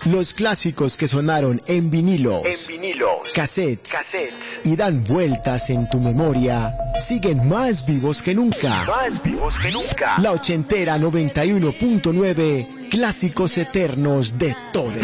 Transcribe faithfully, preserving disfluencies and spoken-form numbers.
Los clásicos que sonaron en vinilos, En vinilos, cassettes, cassettes, y dan vueltas en tu memoria, siguen más vivos que nunca. más vivos que nunca. La ochentera noventa y uno punto nueve, clásicos eternos de todo.